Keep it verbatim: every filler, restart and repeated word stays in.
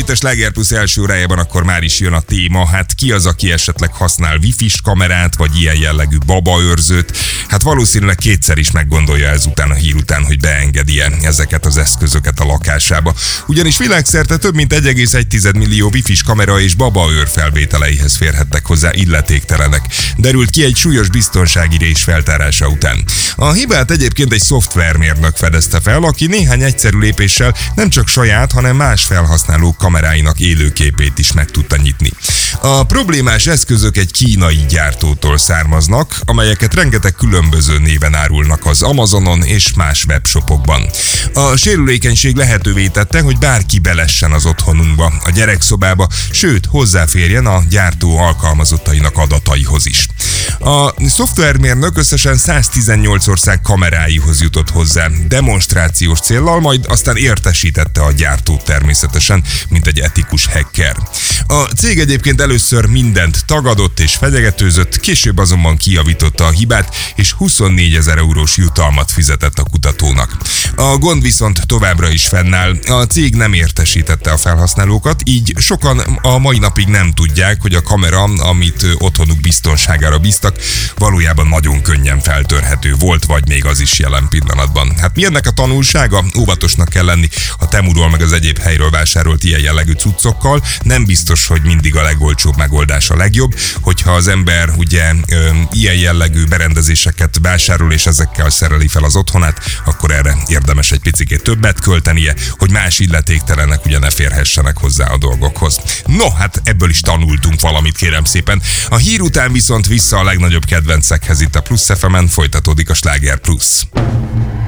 Itt a Sláger Plus első órájában akkor már is jön a téma. Hát ki az, aki esetleg használ wifi-s kamerát, vagy ilyen jellegű babaőrzőt? Hát valószínűleg kétszer is meggondolja ezután a hír után, hogy beengedi ezeket az eszközöket a lakásába. Ugyanis világszerte több mint egy egész egy millió wifi-s kamera és babaőr felvételeihez férhettek hozzá illetéktelenek. Derült ki egy súlyos biztonsági rés feltárása után. A hibát egyébként egy szoftvermérnök fedezte fel, aki néhány egyszerű lépéssel nem csak saját, hanem más felhasználók kameráinak élőképét is meg tudta nyitni. A problémás eszközök egy kínai gyártótól származnak, amelyeket rengeteg különböző néven árulnak az Amazonon és más webshopokban. A sérülékenység lehetővé tette, hogy bárki belessen az otthonunkba, a gyerekszobába, sőt hozzáférjen a gyártó alkalmazottainak adataihoz is. A szoftvermérnök összesen száztizennyolc ország kameráihoz jutott hozzá demonstrációs céllal, majd aztán értesítette a gyártót természetesen, mint egy etikus hacker. A cég egyébként először mindent tagadott és fenyegetőzött, később azonban kijavította a hibát, és huszonnégyezer eurós jutalmat fizetett a kutatónak. A gond viszont továbbra is fennáll. A cég nem értesítette a felhasználókat, így sokan a mai napig nem tudják, hogy a kamera, amit otthonuk biztonságára bíztak, valójában nagyon könnyen feltörhető volt, vagy még az is jelen pillanatban. Hát mi ennek a tanulsága? Óvatosnak kell lenni a Temuról meg az egyéb helyről vásárolt ilyen jellegű cuccokkal. Nem biztos, hogy mindig a legolcsóbb megoldás a legjobb, hogyha az ember ugye ö, ilyen jellegű berendezéseket vásárol és ezekkel szereli fel az otthonát, akkor erre érdemes egy picikét többet költenie, hogy más illetéktelenek ugye ne férhessenek hozzá a dolgokhoz. No, hát ebből is tanultunk valamit, kérem szépen. A hír után viszont vissza a legnagyobb kedvencekhez itt a Plus ef emen, folytatódik a Sláger Plus.